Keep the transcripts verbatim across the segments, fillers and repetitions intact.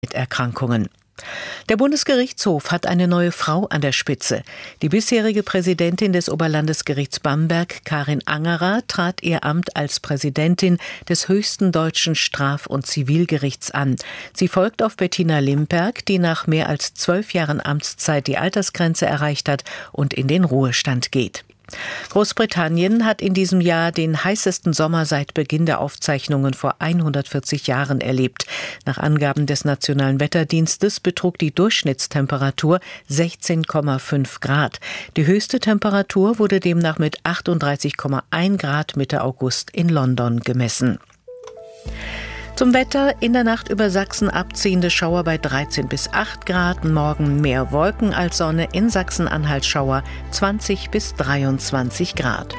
mit Erkrankungen. Der Bundesgerichtshof hat eine neue Frau an der Spitze. Die bisherige Präsidentin des Oberlandesgerichts Bamberg, Karin Angerer, trat ihr Amt als Präsidentin des höchsten deutschen Straf- und Zivilgerichts an. Sie folgt auf Bettina Limperk, die nach mehr als zwölf Jahren Amtszeit die Altersgrenze erreicht hat und in den Ruhestand geht. Großbritannien hat in diesem Jahr den heißesten Sommer seit Beginn der Aufzeichnungen vor hundertvierzig Jahren erlebt. Nach Angaben des Nationalen Wetterdienstes betrug die Durchschnittstemperatur sechzehn Komma fünf Grad. Die höchste Temperatur wurde demnach mit achtunddreißig Komma eins Grad Mitte August in London gemessen. Zum Wetter: in der Nacht über Sachsen abziehende Schauer bei dreizehn bis acht Grad, morgen mehr Wolken als Sonne, in Sachsen-Anhalt Schauer zwanzig bis dreiundzwanzig Grad.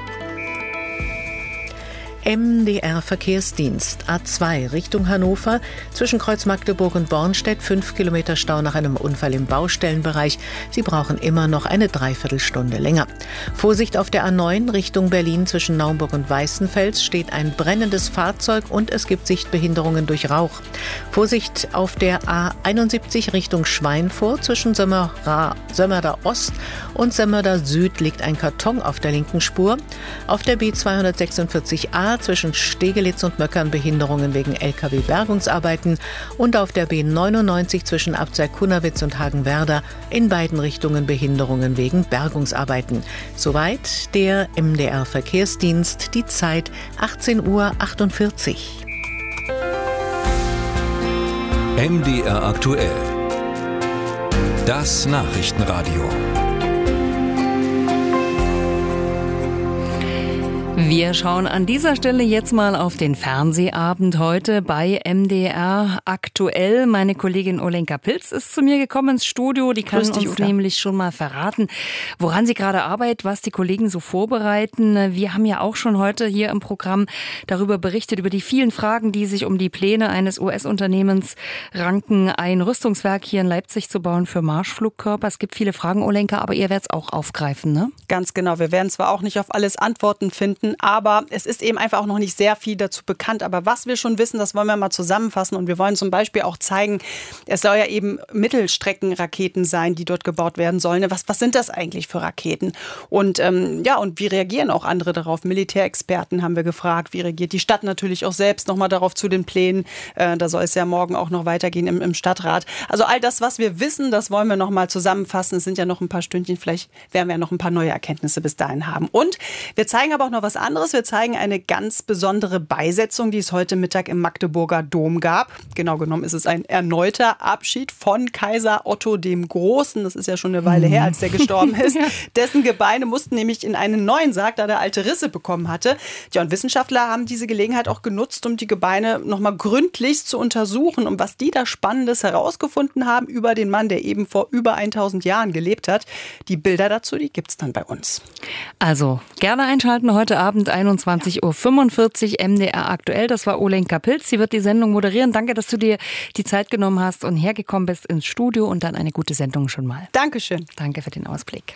M D R-Verkehrsdienst A zwei Richtung Hannover, zwischen Kreuz Magdeburg und Bornstedt, fünf Kilometer Stau nach einem Unfall im Baustellenbereich. Sie brauchen immer noch eine Dreiviertelstunde länger. Vorsicht auf der A neun Richtung Berlin, zwischen Naumburg und Weißenfels steht ein brennendes Fahrzeug und es gibt Sichtbehinderungen durch Rauch. Vorsicht auf der A einundsiebzig Richtung Schweinfurt, zwischen Sömmerda, Sömmerda Ost und Sömmerda Süd liegt ein Karton auf der linken Spur. Auf der B zweihundertsechsundvierzig A zwischen Stegelitz und Möckern Behinderungen wegen L K W-Bergungsarbeiten und auf der B neunundneunzig zwischen Abzey-Kunnawitz und Hagenwerder in beiden Richtungen Behinderungen wegen Bergungsarbeiten. Soweit der M D R-Verkehrsdienst, die Zeit achtzehn Uhr achtundvierzig. M D R aktuell. Das Nachrichtenradio. Wir schauen an dieser Stelle jetzt mal auf den Fernsehabend heute bei M D R aktuell. Meine Kollegin Olenka Pilz ist zu mir gekommen ins Studio. Die kann Grüß dich, uns Uta. nämlich schon mal verraten, woran sie gerade arbeitet, was die Kollegen so vorbereiten. Wir haben ja auch schon heute hier im Programm darüber berichtet, über die vielen Fragen, die sich um die Pläne eines U S-Unternehmens ranken, ein Rüstungswerk hier in Leipzig zu bauen für Marschflugkörper. Es gibt viele Fragen, Olenka, aber ihr werdet es auch aufgreifen, ne? Ganz genau. Wir werden zwar auch nicht auf alles Antworten finden, aber es ist eben einfach auch noch nicht sehr viel dazu bekannt. Aber was wir schon wissen, das wollen wir mal zusammenfassen. Und wir wollen zum Beispiel auch zeigen, es soll ja eben Mittelstreckenraketen sein, die dort gebaut werden sollen. Was, was sind das eigentlich für Raketen? Und ähm, ja, und wie reagieren auch andere darauf? Militärexperten haben wir gefragt. Wie reagiert die Stadt natürlich auch selbst nochmal darauf zu den Plänen? Äh, da soll es ja morgen auch noch weitergehen im, im Stadtrat. Also all das, was wir wissen, das wollen wir nochmal zusammenfassen. Es sind ja noch ein paar Stündchen. Vielleicht werden wir ja noch ein paar neue Erkenntnisse bis dahin haben. Und wir zeigen aber auch noch was anderes. Wir zeigen eine ganz besondere Beisetzung, die es heute Mittag im Magdeburger Dom gab. Genau genommen ist es ein erneuter Abschied von Kaiser Otto dem Großen. Das ist ja schon eine Weile her, als der gestorben ist. Ja. Dessen Gebeine mussten nämlich in einen neuen Sarg, da der alte Risse bekommen hatte. Ja, und Wissenschaftler haben diese Gelegenheit auch genutzt, um die Gebeine nochmal gründlichst zu untersuchen. Und was die da Spannendes herausgefunden haben über den Mann, der eben vor über tausend Jahren gelebt hat. Die Bilder dazu, die gibt's dann bei uns. Also gerne einschalten heute Abend einundzwanzig Uhr fünfundvierzig M D R aktuell. Das war Olenka Pilz. Sie wird die Sendung moderieren. Danke, dass du dir die Zeit genommen hast und hergekommen bist ins Studio und dann eine gute Sendung schon mal. Dankeschön. Danke für den Ausblick.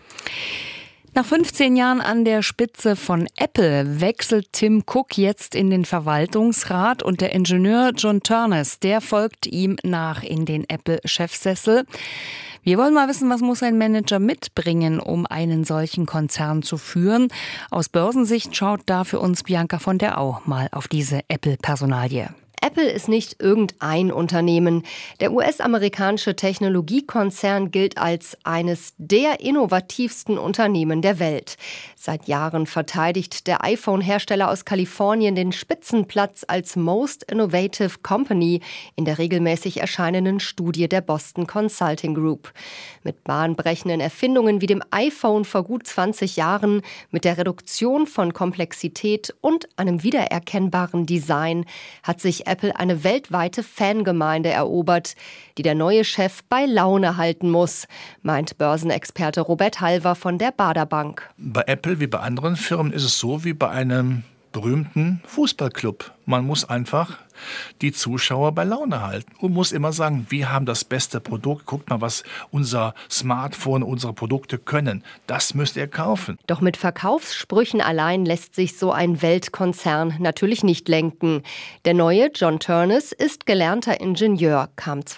Nach fünfzehn Jahren an der Spitze von Apple wechselt Tim Cook jetzt in den Verwaltungsrat und der Ingenieur John Ternus, der folgt ihm nach in den Apple-Chefsessel. Wir wollen mal wissen, was muss ein Manager mitbringen, um einen solchen Konzern zu führen. Aus Börsensicht schaut da für uns Bianca von der Au mal auf diese Apple-Personalie. Apple ist nicht irgendein Unternehmen. Der U S-amerikanische Technologiekonzern gilt als eines der innovativsten Unternehmen der Welt. Seit Jahren verteidigt der iPhone-Hersteller aus Kalifornien den Spitzenplatz als Most Innovative Company in der regelmäßig erscheinenden Studie der Boston Consulting Group. Mit bahnbrechenden Erfindungen wie dem iPhone vor gut zwanzig Jahren, mit der Reduktion von Komplexität und einem wiedererkennbaren Design hat sich Apple eine weltweite Fangemeinde erobert, die der neue Chef bei Laune halten muss, meint Börsenexperte Robert Halver von der Baader Bank. Bei Apple wie bei anderen Firmen ist es so wie bei einem berühmten Fußballclub. Man muss einfach die Zuschauer bei Laune halten und muss immer sagen, wir haben das beste Produkt. Guckt mal, was unser Smartphone, unsere Produkte können. Das müsst ihr kaufen. Doch mit Verkaufssprüchen allein lässt sich so ein Weltkonzern natürlich nicht lenken. Der neue John Ternus ist gelernter Ingenieur, kam